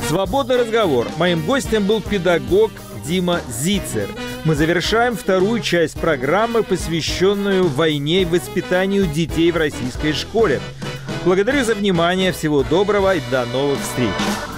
Свободный разговор. Моим гостем был педагог Дима Зицер. Мы завершаем вторую часть программы, посвященную войне и воспитанию детей в российской школе. Благодарю за внимание, всего доброго и до новых встреч!